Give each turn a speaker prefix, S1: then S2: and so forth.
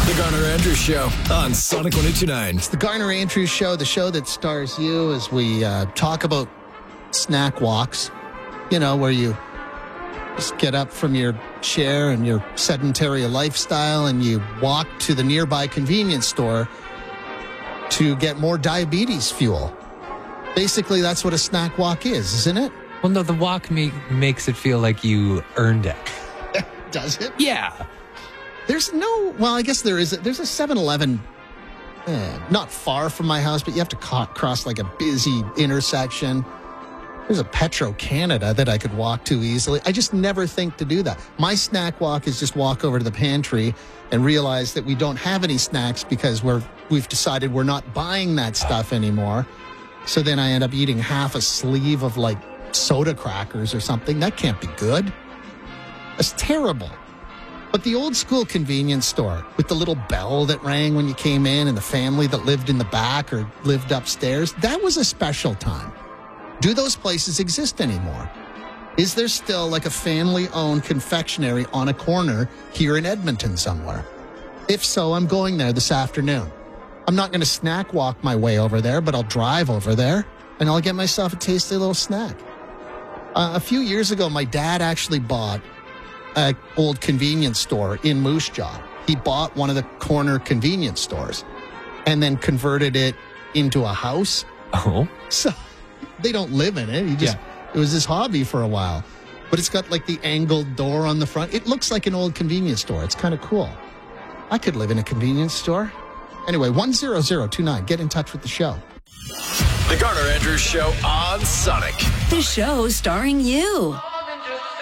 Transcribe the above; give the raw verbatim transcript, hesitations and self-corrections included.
S1: The Garner Andrews Show on Sonic one oh two point nine.
S2: It's the Garner Andrews Show, the show that stars you as we uh, talk about snack walks. You know, where you just get up from your chair and your sedentary lifestyle and you walk to the nearby convenience store to get more diabetes fuel. Basically, that's what a snack walk is, isn't it?
S3: Well, no, the walk make, makes it feel like you earned it.
S2: Does it?
S3: Yeah.
S2: There's no, well, I guess there is. A, there's a seven eleven eh, not far from my house, but you have to ca- cross like a busy intersection. There's a Petro-Canada that I could walk to easily. I just never think to do that. My snack walk is just walk over to the pantry and realize that we don't have any snacks because we're, we've decided we're not buying that stuff anymore. So then I end up eating half a sleeve of like soda crackers or something. That can't be good. That's terrible. But the old school convenience store with the little bell that rang when you came in and the family that lived in the back or lived upstairs, that was a special time. Do those places exist anymore? Is there still like a family-owned confectionery on a corner here in Edmonton somewhere? If so, I'm going there this afternoon. I'm not going to snack walk my way over there, but I'll drive over there and I'll get myself a tasty little snack. Uh, a few years ago, my dad actually bought an old convenience store in Moose Jaw. He bought one of the corner convenience stores and then converted it into a house.
S3: Oh.
S2: So they don't live in it. He just, yeah. It was his hobby for a while. But it's got like the angled door on the front. It looks like an old convenience store. It's kind of cool. I could live in a convenience store. Anyway, one zero zero two nine. Get in touch with the show.
S1: The Garner Andrews Show on Sonic.
S4: The show starring you.